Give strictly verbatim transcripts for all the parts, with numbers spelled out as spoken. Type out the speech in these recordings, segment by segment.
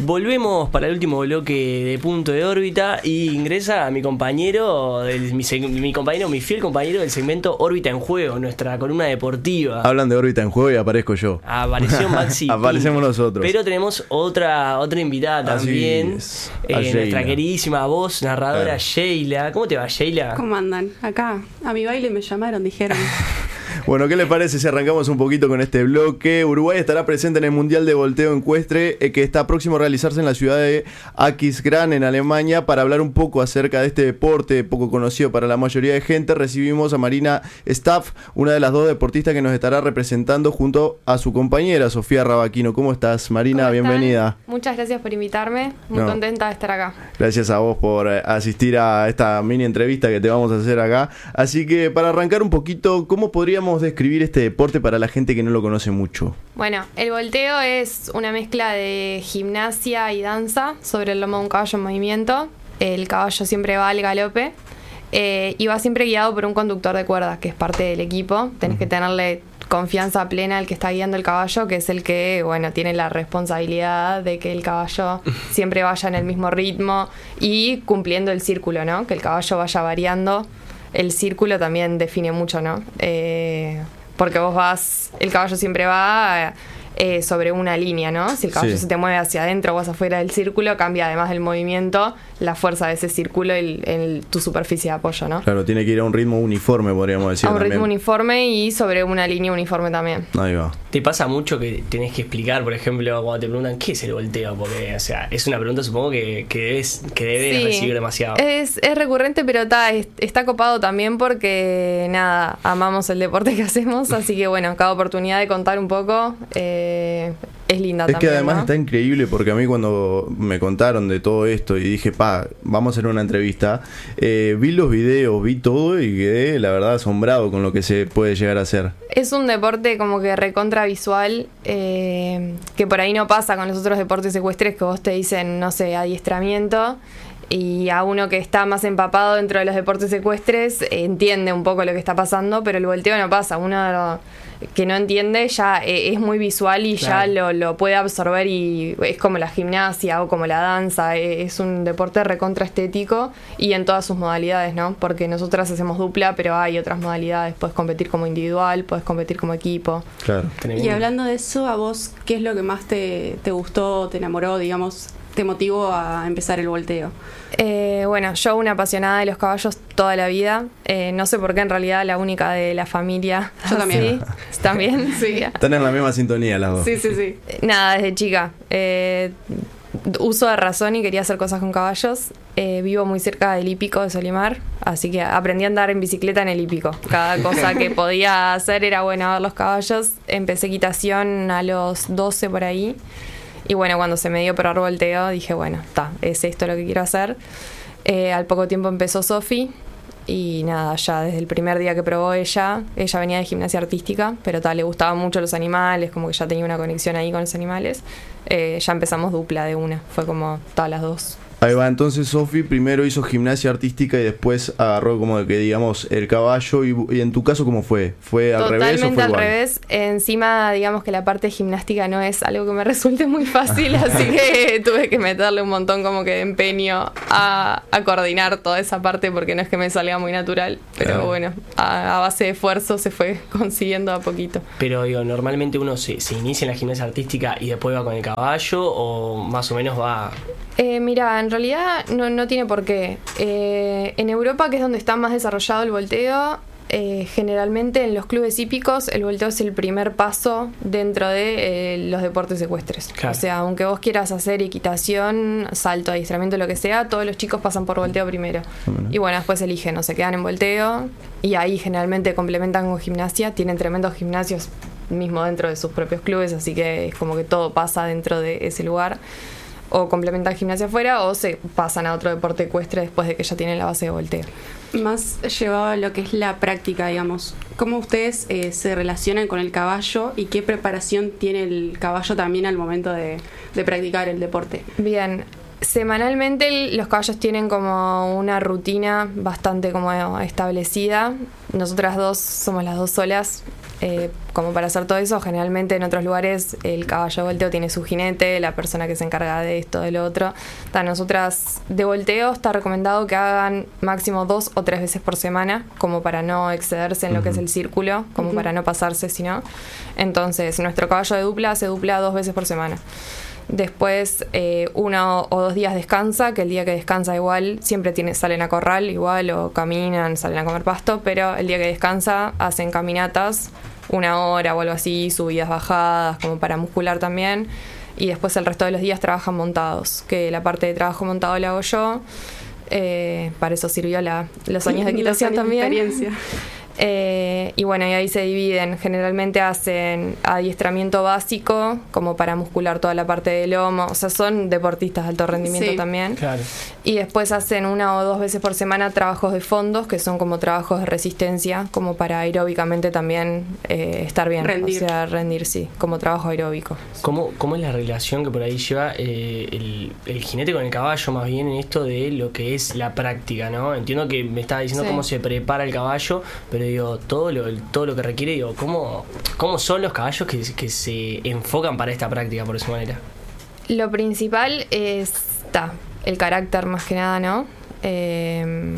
volvemos para el último bloque de Punto de Órbita y ingresa mi compañero, del, mi, mi compañero, mi fiel compañero del segmento Órbita en Juego, nuestra columna deportiva. Hablan de Órbita en Juego y aparezco yo. Apareció Maxi. Aparecemos nosotros. Pero tenemos otra otra invitada también, es, eh, nuestra queridísima voz narradora, claro. Sheila. ¿Cómo te va, Sheila? ¿Cómo andan? Acá, a mi baile me llamaron, dijeron. Bueno, ¿qué le parece si arrancamos un poquito con este bloque? Uruguay estará presente en el Mundial de Volteo Ecuestre, eh, que está próximo a realizarse en la ciudad de Aquisgrán, en Alemania. Para hablar un poco acerca de este deporte poco conocido para la mayoría de gente, recibimos a Marina Staff, una de las dos deportistas que nos estará representando junto a su compañera Sofía Rabaquino. ¿Cómo estás, Marina? ¿Cómo Bienvenida. están? Muchas gracias por invitarme, muy no. contenta de estar acá. Gracias a vos por eh, asistir a esta mini entrevista que te vamos a hacer acá. Así que para arrancar un poquito, ¿cómo podríamos describir este deporte para la gente que no lo conoce mucho? Bueno, el volteo es una mezcla de gimnasia y danza sobre el lomo de un caballo en movimiento. El caballo siempre va al galope eh, y va siempre guiado por un conductor de cuerdas, que es parte del equipo. Tenés uh-huh. que tenerle confianza plena al que está guiando el caballo, que es el que, bueno, tiene la responsabilidad de que el caballo siempre vaya en el mismo ritmo y cumpliendo el círculo, ¿no? Que el caballo vaya variando. El círculo también define mucho, ¿no? Eh, porque vos vas, el caballo siempre va eh, sobre una línea, ¿no? Si el caballo sí. se te mueve hacia adentro o hacia afuera del círculo, cambia además del movimiento la fuerza de ese círculo en el, tu superficie de apoyo, ¿no? Claro, tiene que ir a un ritmo uniforme, podríamos decir. A un también. ritmo uniforme y sobre una línea uniforme también. Ahí va. ¿Te pasa mucho que tenés que explicar, por ejemplo, cuando te preguntan qué es el volteo? Porque, o sea, es una pregunta supongo que, que debes, que debes sí, recibir demasiado. Es, es recurrente, pero ta, es, está copado también porque, nada, amamos el deporte que hacemos, así que bueno, cada oportunidad de contar un poco eh, es linda es también. Es que además ¿no? está increíble porque a mí cuando me contaron de todo esto y dije, pa, vamos a hacer una entrevista, eh, vi los videos, vi todo y quedé, la verdad, asombrado con lo que se puede llegar a hacer. Es un deporte como que recontra visual, eh, que por ahí no pasa con los otros deportes ecuestres que vos te dicen, no sé, adiestramiento, y a uno que está más empapado dentro de los deportes ecuestres eh, entiende un poco lo que está pasando, pero el volteo no pasa. Uno lo, que no entiende ya eh, es muy visual y claro. ya lo, lo puede absorber y es como la gimnasia o como la danza. Eh, es un deporte recontra estético y en todas sus modalidades, ¿no? Porque nosotras hacemos dupla, pero hay otras modalidades. Puedes competir como individual, puedes competir como equipo. Claro. Y hablando de eso, ¿a vos qué es lo que más te, te gustó, te enamoró, digamos, te motivó a empezar el volteo? Eh, bueno, yo una apasionada de los caballos toda la vida. Eh, no sé por qué en realidad la única de la familia. Yo también. ¿Sí? ¿También? Sí. Están en la misma sintonía las dos. Sí, sí, sí. Nada, desde chica. Eh, uso de razón y quería hacer cosas con caballos. Eh, vivo muy cerca del hípico de Solimar, así que aprendí a andar en bicicleta en el hípico. Cada cosa que podía hacer era bueno ver los caballos. Empecé equitación a los doce por ahí. Y bueno, cuando se me dio probar volteo, dije, bueno, está, es esto lo que quiero hacer. Eh, al poco tiempo empezó Sofi. Y nada, ya desde el primer día que probó ella, ella venía de gimnasia artística, pero tal, le gustaban mucho los animales, como que ya tenía una conexión ahí con los animales. Eh, ya empezamos dupla de una, fue como todas las dos. Ahí va, entonces Sofi primero hizo gimnasia artística y después agarró como de que digamos el caballo y, y en tu caso ¿cómo fue? ¿Fue al Totalmente revés o fue al igual? revés, encima digamos que la parte gimnástica no es algo que me resulte muy fácil, así que tuve que meterle un montón como que de empeño a, a coordinar toda esa parte porque no es que me salga muy natural, pero claro. bueno, a, a base de esfuerzo se fue consiguiendo a poquito. Pero digo, normalmente uno se, se inicia en la gimnasia artística y después va con el caballo o más o menos va... Eh, mira, en realidad no, no tiene por qué. Eh, en Europa, que es donde está más desarrollado el volteo, eh, generalmente en los clubes hípicos el volteo es el primer paso dentro de eh, los deportes ecuestres. Claro. O sea, aunque vos quieras hacer equitación, salto, adiestramiento, lo que sea, todos los chicos pasan por volteo primero. Uh-huh. Y bueno, después eligen o se quedan en volteo y ahí generalmente complementan con gimnasia. Tienen tremendos gimnasios mismo dentro de sus propios clubes, así que es como que todo pasa dentro de ese lugar. O complementan gimnasia afuera o se pasan a otro deporte ecuestre después de que ya tienen la base de volteo. Más llevado a lo que es la práctica, digamos. ¿Cómo ustedes eh, se relacionan con el caballo y qué preparación tiene el caballo también al momento de, de practicar el deporte? Bien, semanalmente los caballos tienen como una rutina bastante como establecida. Nosotras dos somos las dos solas Eh, como para hacer todo eso, generalmente en otros lugares el caballo de volteo tiene su jinete, la persona que se encarga de esto, de lo otro. Ta, nosotras de volteo está recomendado que hagan máximo dos o tres veces por semana, como para no excederse en lo que es el círculo, como Ujú. para no pasarse, si no. Entonces, nuestro caballo de dupla se dupla dos veces por semana. Después, eh, uno o dos días descansa, que el día que descansa igual siempre tiene, salen a corral igual o caminan, salen a comer pasto, pero el día que descansa hacen caminatas, una hora o algo así, subidas, bajadas, como para muscular también. Y después el resto de los días trabajan montados, que la parte de trabajo montado la hago yo. Eh, para eso sirvió la, los años de Los equitación años de también. experiencia. Eh, y bueno, y ahí se dividen. Generalmente hacen adiestramiento básico, como para muscular toda la parte del lomo. O sea, son deportistas de alto rendimiento Sí. también. Claro. Y después hacen una o dos veces por semana trabajos de fondos, que son como trabajos de resistencia, como para aeróbicamente también eh, estar bien. Rendir. O sea, rendir, sí, como trabajo aeróbico. ¿Cómo, ¿Cómo es la relación que por ahí lleva eh, el, el jinete con el caballo, más bien en esto de lo que es la práctica, ¿no? Entiendo que me estaba diciendo Sí. cómo se prepara el caballo, pero digo, todo lo, todo lo que requiere, digo, ¿cómo, cómo son los caballos que, que se enfocan para esta práctica, por esa manera? Lo principal es ta, el carácter más que nada, ¿no? Eh,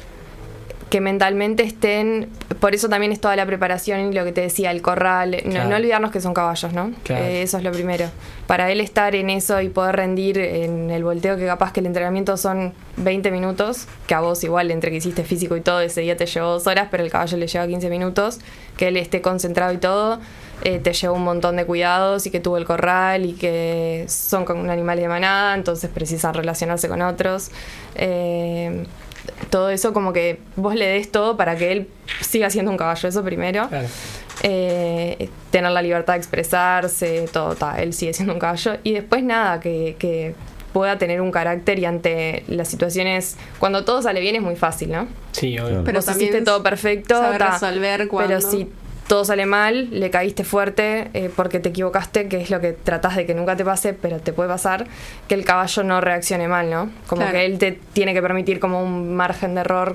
que mentalmente estén, por eso también es toda la preparación y lo que te decía, el corral, no, Claro. no olvidarnos que son caballos, ¿no? Claro. Eh, eso es lo primero. Para él estar en eso y poder rendir en el volteo, que capaz que el entrenamiento son veinte minutos, que a vos igual entre que hiciste físico y todo, ese día te llevó dos horas, pero el caballo le lleva quince minutos, que él esté concentrado y todo, eh, te lleva un montón de cuidados y que tuvo el corral y que son con animales de manada, entonces precisan relacionarse con otros. Eh, todo eso como que vos le des todo para que él siga siendo un caballo, eso primero. Claro. Eh, tener la libertad de expresarse, todo, ta, él sigue siendo un caballo. Y después nada, que, que pueda tener un carácter y ante las situaciones, cuando todo sale bien es muy fácil, ¿no? Sí, obvio. Claro. Pero Vos también hiciste todo perfecto, saber ta, resolver cuando- pero si todo sale mal, le caíste fuerte eh, porque te equivocaste, que es lo que tratás de que nunca te pase, pero te puede pasar, que el caballo no reaccione mal, ¿no? Como Claro. que él te tiene que permitir como un margen de error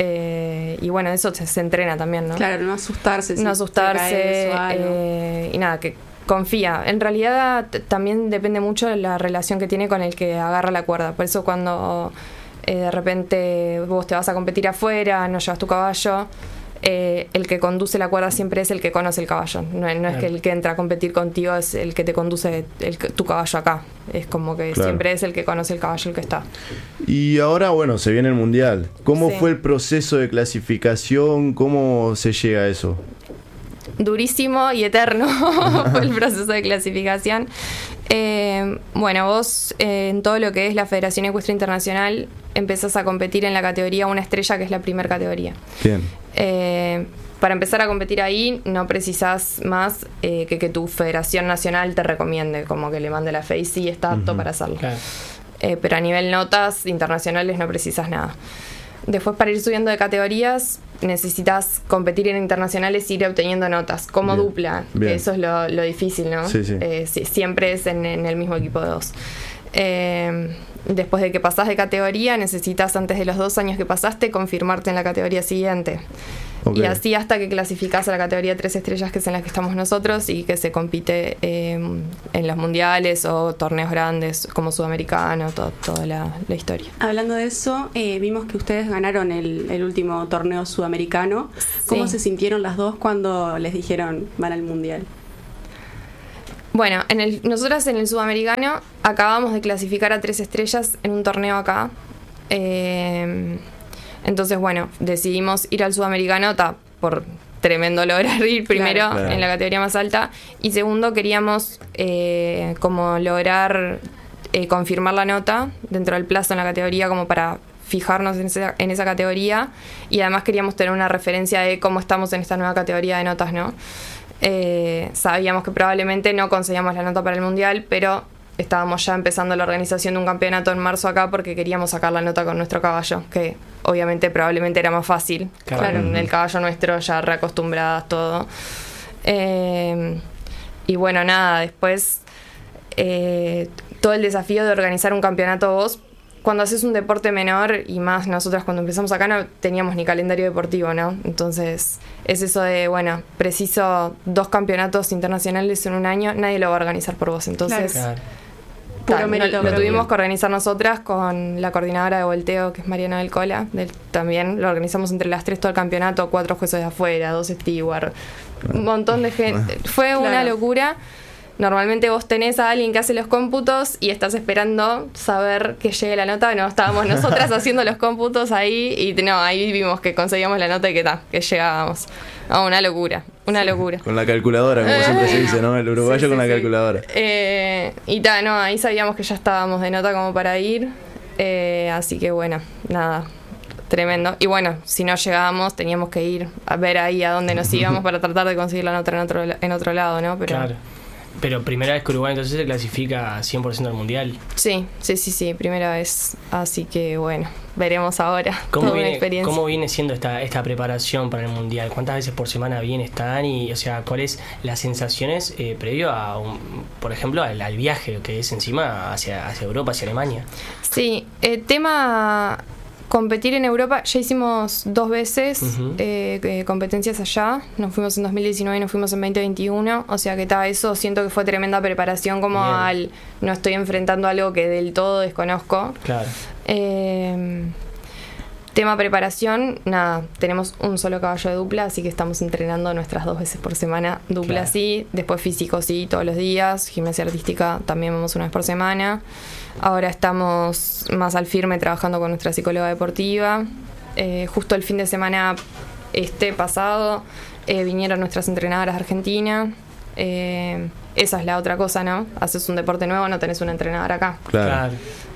eh, y bueno, eso se, se entrena también, ¿no? Claro, no asustarse. si No te asustarse caes o algo. eh, y nada, que confía. En realidad t- también depende mucho de la relación que tiene con el que agarra la cuerda. Por eso cuando eh, de repente vos te vas a competir afuera, no llevas tu caballo, eh, el que conduce la cuerda siempre es el que conoce el caballo. No, no es Claro. que el que entra a competir contigo es el que te conduce el, tu caballo acá. Es como que Claro. siempre es el que conoce el caballo el que está. Y ahora, bueno, se viene el Mundial. ¿Cómo Sí. fue el proceso de clasificación? ¿Cómo se llega a eso? Durísimo y eterno fue el proceso de clasificación. Eh, bueno, vos eh, en todo lo que es la Federación Ecuestre Internacional empezás a competir en la categoría una estrella, que es la primera categoría. Bien. Eh, para empezar a competir ahí no precisás más eh, que que tu federación nacional te recomiende, como que le mande la fe y sí está apto Ujú. para hacerlo. Claro. Eh, pero a nivel notas internacionales no precisas nada. Después, para ir subiendo de categorías, necesitas competir en internacionales y ir obteniendo notas, como Bien, dupla. bien. Eso es lo, lo difícil, ¿no? Sí, sí. Eh, si- siempre es en, en el mismo equipo de dos. Eh, después de que pasás de categoría, necesitas, antes de los dos años que pasaste, confirmarte en la categoría siguiente. Ok. Y así hasta que clasificás a la categoría tres estrellas, que es en la que estamos nosotros, y que se compite eh, en los mundiales o torneos grandes como sudamericano, to- toda la, la historia. Hablando de eso, eh, vimos que ustedes ganaron el, el último torneo sudamericano. ¿Cómo Sí. se sintieron las dos cuando les dijeron van al mundial? Bueno, en el, nosotras en el sudamericano acabamos de clasificar a tres estrellas en un torneo acá. Eh, entonces, bueno, decidimos ir al sudamericano ta, por tremendo lograr ir primero Claro. Claro. en la categoría más alta. Y segundo, queríamos eh, como lograr eh, confirmar la nota dentro del plazo en la categoría, como para fijarnos en esa, en esa categoría. Y además queríamos tener una referencia de cómo estamos en esta nueva categoría de notas, ¿no? Eh, sabíamos que probablemente no conseguíamos la nota para el mundial, pero estábamos ya empezando la organización de un campeonato en marzo acá porque queríamos sacar la nota con nuestro caballo, que obviamente probablemente era más fácil. Claro. Claro, Ujú. el caballo nuestro ya reacostumbradas todo. Eh, y bueno, nada, después eh, todo el desafío de organizar un campeonato vos cuando haces un deporte menor, y más nosotras cuando empezamos acá no teníamos ni calendario deportivo, ¿no? Entonces es eso de, bueno, preciso dos campeonatos internacionales en un año, nadie lo va a organizar por vos. Entonces Claro. Puro ta, no- mérito lo propio. tuvimos que organizar nosotras con la coordinadora de volteo, que es Mariana del Cola. Del- también lo organizamos entre las tres todo el campeonato, cuatro jueces de afuera, dos steward, un montón de gente. Fue una Claro. locura. Normalmente vos tenés a alguien que hace los cómputos y estás esperando saber que llegue la nota. No, estábamos nosotras haciendo los cómputos ahí y no, ahí vimos que conseguíamos la nota y que ta, que llegábamos. No, una locura, una locura. Con la calculadora, como Eh. siempre se dice, ¿no? El uruguayo Sí, sí, con la sí. calculadora. Eh, y ta, no, ahí sabíamos que ya estábamos de nota como para ir. Eh, así que bueno, nada, tremendo. Y bueno, si no llegábamos, teníamos que ir a ver ahí a dónde nos íbamos para tratar de conseguir la nota en otro, en otro lado, ¿no? Pero Claro. Pero primera vez que Uruguay entonces se clasifica cien por ciento al mundial. sí, sí, sí, sí, primera vez. Así que bueno, veremos ahora. ¿Cómo Toda una viene, experiencia. ¿Cómo viene siendo esta, esta preparación para el mundial? ¿Cuántas veces por semana bien están? Y, o sea, ¿cuáles las sensaciones eh, previo a, un, por ejemplo, al, al viaje que es encima hacia, hacia Europa, hacia Alemania? Sí, el tema competir en Europa, ya hicimos dos veces Ujú. eh, eh, competencias allá, nos fuimos en dos mil diecinueve y nos fuimos en veinte veintiuno, o sea que ta, eso siento que fue tremenda preparación como Bien. al no estoy enfrentando algo que del todo desconozco. Claro. Eh, tema preparación, nada, tenemos un solo caballo de dupla, así que estamos entrenando nuestras dos veces por semana, dupla Claro. sí, después físico sí, todos los días, gimnasia artística también vamos una vez por semana. Ahora estamos más al firme trabajando con nuestra psicóloga deportiva. Eh, justo el fin de semana este pasado eh, vinieron nuestras entrenadoras argentinas. Eh, esa es la otra cosa, ¿no? Haces un deporte nuevo, no tenés una entrenadora acá. Claro.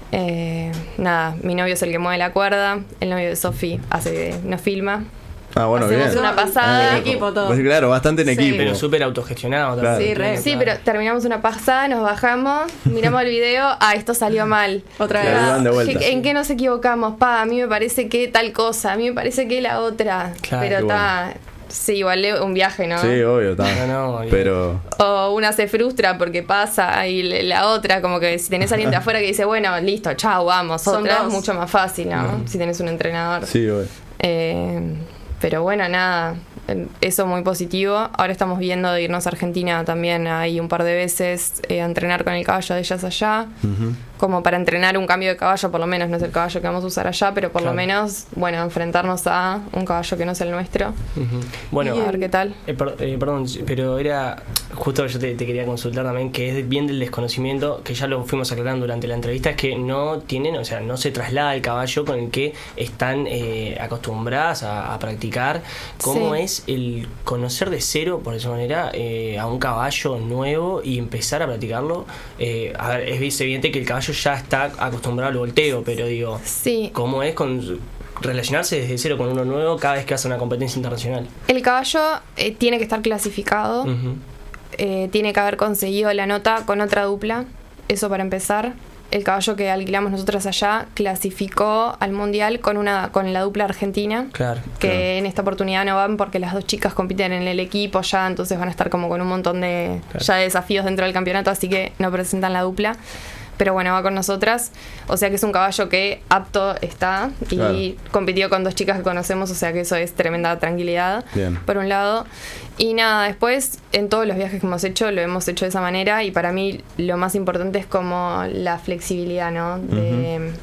Eh, nada, mi novio es el que mueve la cuerda, el novio de Sofi hace, nos filma. Ah, bueno, Hacemos bien. una pasada. Ah, En equipo todo. Pues claro, bastante en Sí. equipo. Pero súper autogestionado Claro. también. Sí, re. Sí, pero terminamos una pasada, nos bajamos, miramos el video, ah, esto salió mal. Otra Y ahí vez. van de vuelta. ¿Qué- ¿En qué nos equivocamos? Pa, a mí me parece que tal cosa, a mí me parece que la otra. Claro, pero qué está, sí, igual le- un viaje, ¿no? Sí, obvio, está. No, no, bien. Pero O una se frustra porque pasa y le- la otra, como que si tenés a alguien de afuera que dice, bueno, listo, chao, vamos, Son otra es dos. mucho más fácil, ¿no? Si tenés un entrenador. sí, obvio. Eh, pero bueno, nada, eh, eso muy positivo. Ahora estamos viendo de irnos a Argentina también ahí un par de veces eh, a entrenar con el caballo de ellas allá. Ujú. Como para entrenar un cambio de caballo, por lo menos no es el caballo que vamos a usar allá, pero por Claro. lo menos, bueno, enfrentarnos a un caballo que no es el nuestro. Ujú. Bueno, A ver qué tal. Eh, per- eh, perdón, pero era justo yo te, te quería consultar también, que es bien del desconocimiento, que ya lo fuimos aclarando durante la entrevista, es que no tienen, o sea, no se traslada el caballo con el que están eh, acostumbradas a, a practicar. ¿Cómo Sí. es el conocer de cero, por esa manera, eh, a un caballo nuevo y empezar a practicarlo? Eh, a ver, es evidente que el caballo ya está acostumbrado al volteo, pero digo, Sí, ¿cómo es con relacionarse desde cero con uno nuevo cada vez que hace una competencia internacional? el caballo eh, tiene que estar clasificado. Ujú. Eh, tiene que haber conseguido la nota con otra dupla, eso para empezar. El caballo que alquilamos nosotras allá clasificó al mundial con una con la dupla argentina, Claro. que Claro. en esta oportunidad no van porque las dos chicas compiten en el equipo ya, entonces van a estar como con un montón de, Claro. ya de desafíos dentro del campeonato, así que no presentan la dupla. Pero bueno, va con nosotras, o sea que es un caballo que apto está y Claro. compitió con dos chicas que conocemos, o sea que eso es tremenda tranquilidad, Bien. por un lado. Y nada, después en todos los viajes que hemos hecho lo hemos hecho de esa manera y para mí lo más importante es como la flexibilidad, ¿no? De,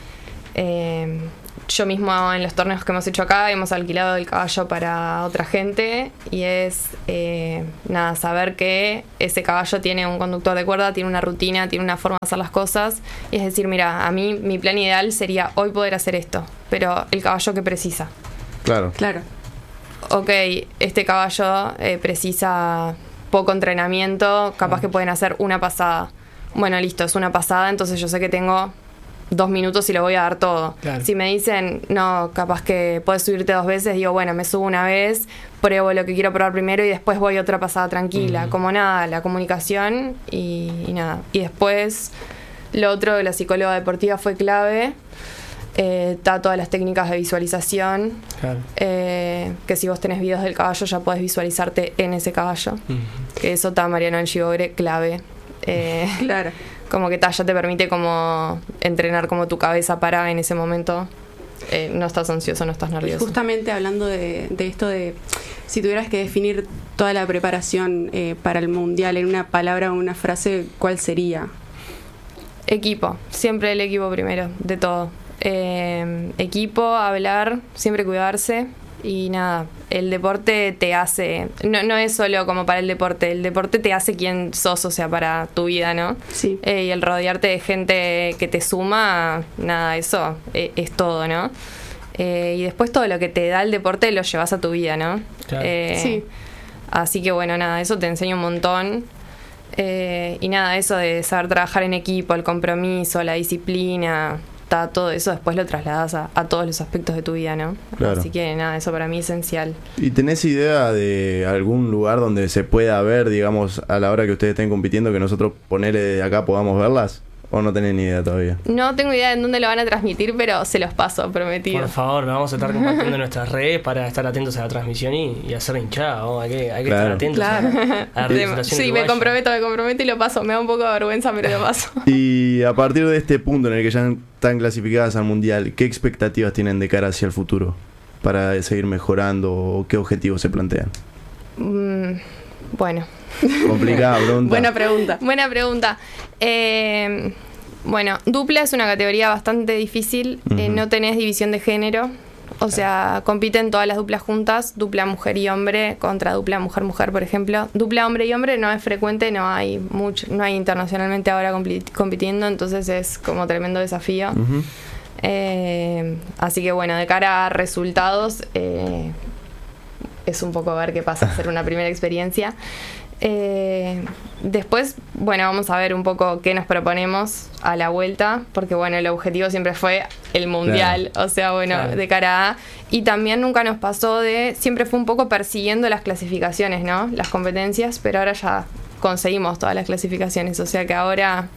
eh, yo mismo en los torneos que hemos hecho acá hemos alquilado el caballo para otra gente y es eh, nada, saber que ese caballo tiene un conductor de cuerda, tiene una rutina, tiene una forma de hacer las cosas y es decir, mira, a mí mi plan ideal sería hoy poder hacer esto, pero el caballo que precisa. Claro. Claro. Ok, este caballo eh, precisa poco entrenamiento, capaz que pueden hacer una pasada. Bueno, listo, es una pasada, entonces yo sé que tengo dos minutos y le voy a dar todo. Claro. Si me dicen, no, capaz que puedes subirte dos veces, digo, bueno, me subo una vez, pruebo lo que quiero probar primero y después voy a otra pasada tranquila. Ujú. Como nada, la comunicación y, y nada. Y después, lo otro de la psicóloga deportiva fue clave. Eh, está todas las técnicas de visualización. Claro. Eh, que si vos tenés videos del caballo ya podés visualizarte en ese caballo. Ujú. Que eso está Mariano del Gigogre, clave. Eh, Claro. como que ta, ya te permite como entrenar como tu cabeza para en ese momento. Eh, no estás ansioso, no estás Y nervioso. justamente hablando de, de esto de si tuvieras que definir toda la preparación eh, para el mundial en una palabra o una frase, ¿cuál sería? Equipo, siempre el equipo primero, de todo. Eh, equipo, hablar, siempre cuidarse y nada, el deporte te hace, no, no es solo como para el deporte, el deporte te hace quien sos, o sea, para tu vida, ¿no? Sí. Eh, y el rodearte de gente que te suma, nada, eso eh, es todo, ¿no? Eh, y después todo lo que te da el deporte lo llevas a tu vida, ¿no? Claro. Eh, Sí. Así que bueno, nada, eso te enseña un montón. Eh, y nada, eso de saber trabajar en equipo, el compromiso, la disciplina, ta, todo eso después lo trasladas a, a todos los aspectos de tu vida, ¿no? Claro. Así que nada, eso para mí es esencial. ¿Y tenés idea de algún lugar donde se pueda ver, digamos, a la hora que ustedes estén compitiendo, que nosotros ponerle de acá podamos verlas? ¿O no tenés ni idea todavía? No tengo idea en dónde lo van a transmitir, pero se los paso, prometido. Por favor, vamos a estar compartiendo en nuestras redes para estar atentos a la transmisión y, y hacer hinchada. ¿no? Hay que, hay que Claro. estar atentos Claro. a, a la representación Sí, me uruguaya. comprometo, me comprometo y lo paso. Me da un poco de vergüenza, pero lo paso. Y a partir de este punto en el que ya están clasificadas al Mundial, ¿qué expectativas tienen de cara hacia el futuro? Para seguir mejorando o qué objetivos se plantean. Mm, bueno. Complicada pregunta. Buena pregunta. Buena pregunta. Eh, bueno, dupla es una categoría bastante difícil. Eh, Ujú. no tenés división de género. O sea, compiten todas las duplas juntas, dupla mujer y hombre contra dupla mujer-mujer, por ejemplo. Dupla hombre y hombre no es frecuente, no hay mucho, no hay internacionalmente ahora compli- compitiendo, entonces es como tremendo desafío. Ujú. Eh, así que bueno, de cara a resultados, eh, es un poco ver qué pasa, hacer una primera experiencia. Eh, después, bueno, vamos a ver un poco qué nos proponemos a la vuelta, porque bueno, el objetivo siempre fue el mundial, o sea, bueno, Claro. de cara a... Y también nunca nos pasó de... Siempre fue un poco persiguiendo las clasificaciones, ¿no? Las competencias, pero ahora ya conseguimos todas las clasificaciones, o sea que ahora...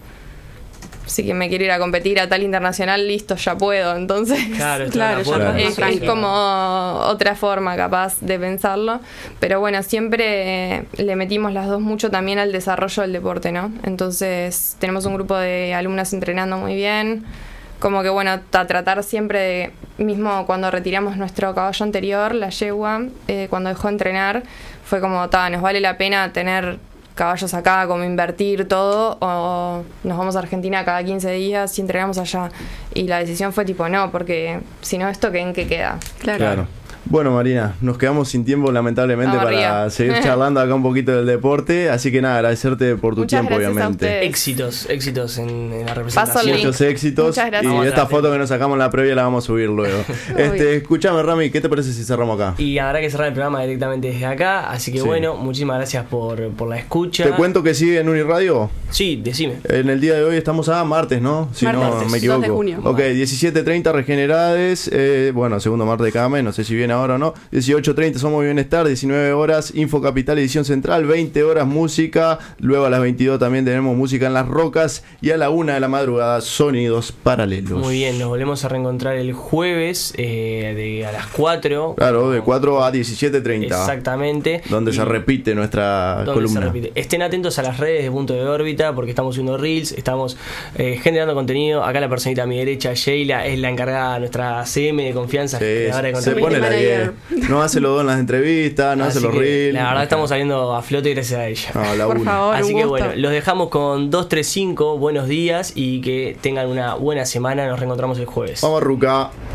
Si que me quiero ir a competir a tal internacional, listo, ya puedo, entonces... Claro, está Claro, en la ya puerta. estás Es, más es tranquilo. como otra forma capaz de pensarlo, pero bueno, siempre eh, le metimos las dos mucho también al desarrollo del deporte, ¿no? Entonces tenemos un grupo de alumnas entrenando muy bien, como que bueno, a tratar siempre de, mismo cuando retiramos nuestro caballo anterior, la yegua, eh, cuando dejó de entrenar, fue como, ta, nos vale la pena tener caballos acá, como invertir todo, o nos vamos a Argentina cada quince días y entrenamos allá. Y la decisión fue tipo, no, porque si no, ¿esto qué, en qué queda? Claro. Claro. Bueno, Marina, nos quedamos sin tiempo lamentablemente Vamos para arriba. seguir charlando acá un poquito del deporte, así que nada, agradecerte por tu Muchas tiempo, gracias a obviamente. ustedes. Éxitos, éxitos en, en la Paso representación. el link. Muchos éxitos. Muchas gracias. Y Vamos esta adelante. foto que nos sacamos en la previa la vamos a subir luego. este, escuchame, Rami, ¿qué te parece si cerramos acá? Y habrá que cerrar el programa directamente desde acá, así que Sí. bueno, muchísimas gracias por, por la escucha. Te cuento que sigue en Uniradio. Sí, decime. En el día de hoy estamos a martes, ¿no? Si no Martes, me equivoco. dos de junio. Ok, diecisiete treinta Regenerades. Eh, bueno, segundo martes de cada mes, no sé si viene ahora o no. dieciocho treinta Somos Bienestar. diecinueve horas Info Capital Edición Central. veinte horas música. Luego a las veintidós también tenemos música en las rocas. Y a la una de la madrugada Sonidos Paralelos. Muy bien, nos volvemos a reencontrar el jueves eh, de, a las cuatro. Claro, de cuatro a diecisiete treinta. Exactamente. Donde Y- se repite nuestra donde columna. se repite. Estén atentos a las redes de Punto de Órbita porque estamos subiendo reels, estamos eh, generando contenido. Acá la personita a mi derecha, Sheila, es la encargada, nuestra C M de confianza. Sí, creadora de se contenido. pone la Manager. diez. No hace los dos en las entrevistas, no Así hace los que, reels. La verdad estamos saliendo a flote gracias a ella. No, la Por una. favor, Así un que gusto. bueno, los dejamos con dos tres cinco, buenos días y que tengan una buena semana. Nos reencontramos el jueves. Vamos, Ruca.